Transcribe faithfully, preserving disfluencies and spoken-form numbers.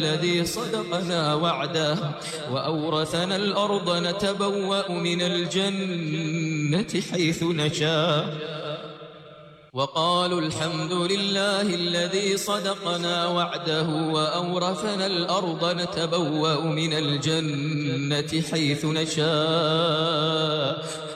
الذي صدقنا وعده وأورثنا الأرض نتبوأ من الجنة حيث نشاء وقالوا الحمد لله الذي صدقنا وعده وأورثنا الأرض نتبوأ من الجنة حيث نشاء